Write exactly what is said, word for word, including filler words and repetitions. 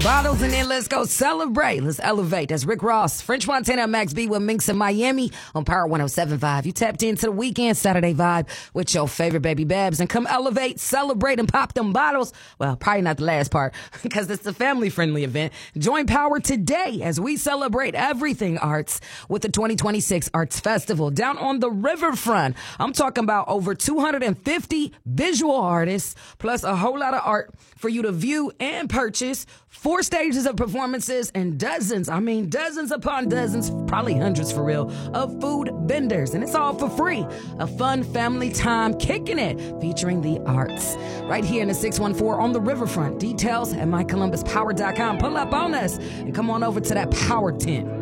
Bottles and then let's go celebrate. Let's elevate. That's Rick Ross, French Montana, Max B with Minx in Miami on Power one oh seven point five. You tapped into the weekend Saturday vibe with your favorite baby babs and come elevate, celebrate, and pop them bottles. Well, probably not the last part because it's a family-friendly event. Join Power today as we celebrate everything arts with the twenty twenty-six Arts Festival down on the riverfront. I'm talking about over two hundred fifty visual artists plus a whole lot of art for you to view and purchase. Four stages of performances and dozens, I mean dozens upon dozens, probably hundreds for real, of food vendors. And it's all for free. A fun family time kicking it, featuring the arts. Right here in the six one four on the riverfront. Details at my columbus power dot com. Pull up on us and come on over to that Power tent.